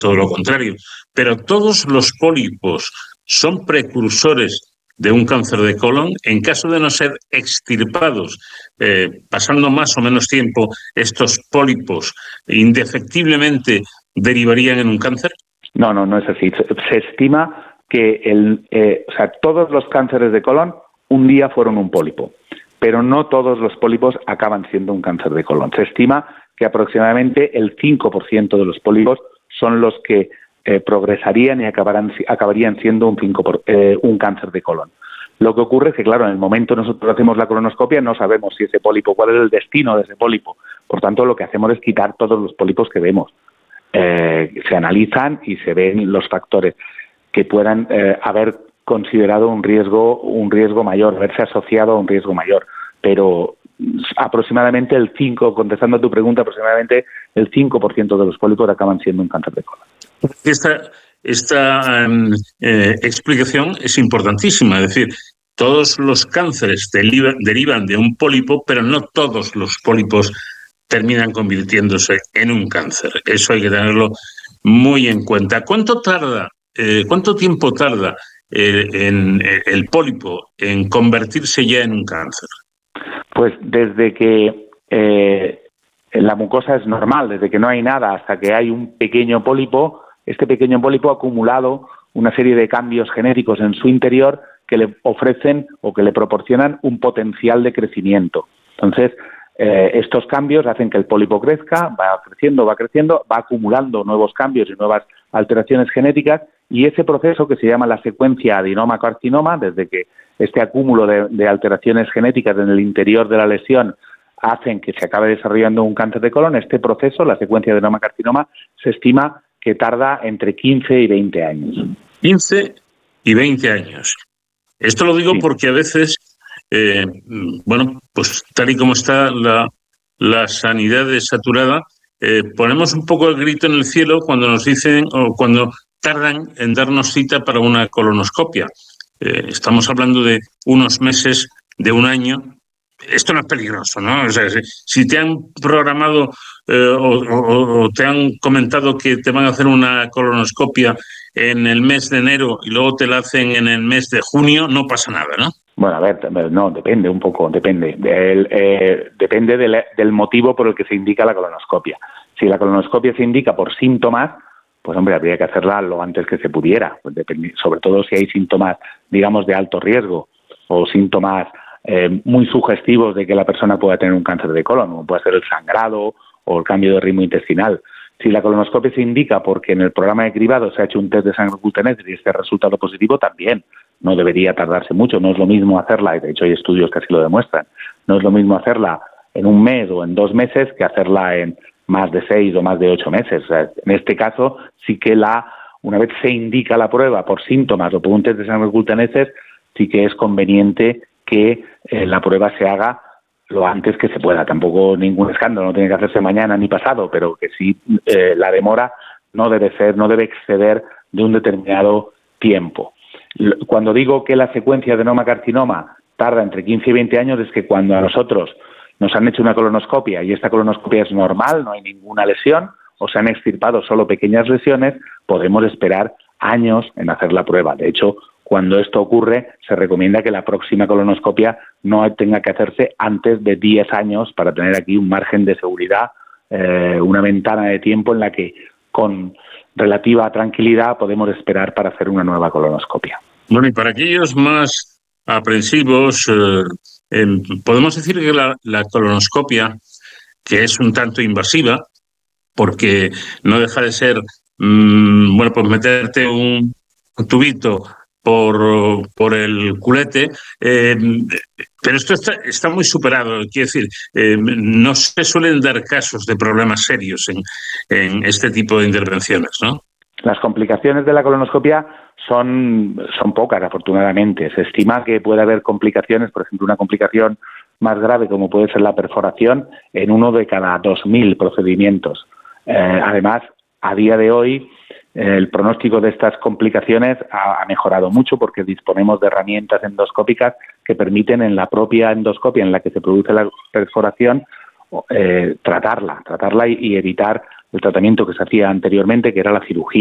todo lo contrario. Pero todos los pólipos son precursores de un cáncer de colon. En caso de no ser extirpados, pasando más o menos tiempo, estos pólipos indefectiblemente derivarían en un cáncer. No es así. Se estima que todos los cánceres de colon un día fueron un pólipo, pero no todos los pólipos acaban siendo un cáncer de colon. Se estima que aproximadamente el 5% de los pólipos son los que progresarían y acabarían siendo un cáncer de colon. Lo que ocurre es que, claro, en el momento nosotros hacemos la colonoscopia no sabemos si ese pólipo, cuál es el destino de ese pólipo. Por tanto, lo que hacemos es quitar todos los pólipos que vemos. Se analizan y se ven los factores que puedan haber considerado un riesgo mayor, haberse asociado a un riesgo mayor. Pero aproximadamente contestando a tu pregunta, aproximadamente el 5% de los pólipos acaban siendo un cáncer de colon. Esta explicación es importantísima, es decir, todos los cánceres derivan de un pólipo, pero no todos los pólipos terminan convirtiéndose en un cáncer. Eso hay que tenerlo muy en cuenta. ¿Cuánto tiempo tarda en el pólipo en convertirse ya en un cáncer? Pues desde que la mucosa es normal, desde que no hay nada hasta que hay un pequeño pólipo, este pequeño pólipo ha acumulado una serie de cambios genéticos en su interior que le ofrecen o que le proporcionan un potencial de crecimiento. Entonces, estos cambios hacen que el pólipo crezca, va creciendo, va acumulando nuevos cambios y nuevas alteraciones genéticas, y ese proceso que se llama la secuencia adenoma-carcinoma, desde que este acúmulo de alteraciones genéticas en el interior de la lesión hacen que se acabe desarrollando un cáncer de colon, este proceso, la secuencia adenoma-carcinoma, se estima que tarda entre 15 y 20 años. 15 y 20 años. Esto lo digo porque a veces, pues tal y como está la sanidad saturada, ponemos un poco el grito en el cielo cuando nos dicen o cuando tardan en darnos cita para una colonoscopia. Estamos hablando de unos meses, de un año. Esto no es peligroso, ¿no? O sea, si te han programado o te han comentado que te van a hacer una colonoscopia en el mes de enero y luego te la hacen en el mes de junio, no pasa nada, ¿no? Bueno, a ver, no, depende un poco, depende. Depende del motivo por el que se indica la colonoscopia. Si la colonoscopia se indica por síntomas, pues hombre, habría que hacerla lo antes que se pudiera, pues sobre todo si hay síntomas, digamos, de alto riesgo o síntomas muy sugestivos de que la persona pueda tener un cáncer de colon, como puede ser el sangrado o el cambio de ritmo intestinal. Si la colonoscopia se indica porque en el programa de cribado se ha hecho un test de sangre ocultanesis y este ha resultado positivo, también no debería tardarse mucho. No es lo mismo hacerla, y de hecho hay estudios que así lo demuestran, no es lo mismo hacerla en un mes o en 2 meses que hacerla en más de 6 o más de 8 meses. O sea, en este caso sí que una vez se indica la prueba por síntomas o por un test de sangre ocultanesis, sí que es conveniente que la prueba se haga lo antes que se pueda. Tampoco ningún escándalo, no tiene que hacerse mañana ni pasado, pero que sí la demora no debe exceder de un determinado tiempo. Cuando digo que la secuencia de adenoma-carcinoma tarda entre 15 y 20 años, es que cuando a nosotros nos han hecho una colonoscopia y esta colonoscopia es normal, no hay ninguna lesión, o se han extirpado solo pequeñas lesiones, podemos esperar años en hacer la prueba. De hecho, cuando esto ocurre, se recomienda que la próxima colonoscopia no tenga que hacerse antes de 10 años para tener aquí un margen de seguridad, una ventana de tiempo en la que con relativa tranquilidad podemos esperar para hacer una nueva colonoscopia. Bueno, y para aquellos más aprensivos, podemos decir que la colonoscopia, que es un tanto invasiva, porque no deja de ser, pues meterte un tubito por el culete, pero esto está muy superado. Quiero decir, no se suelen dar casos de problemas serios en este tipo de intervenciones, ¿no? Las complicaciones de la colonoscopia son pocas, afortunadamente. Se estima que puede haber complicaciones, por ejemplo, una complicación más grave como puede ser la perforación, en 1 de cada 2.000 procedimientos. Además, a día de hoy, el pronóstico de estas complicaciones ha mejorado mucho porque disponemos de herramientas endoscópicas que permiten en la propia endoscopia en la que se produce la perforación tratarla y evitar el tratamiento que se hacía anteriormente, que era la cirugía.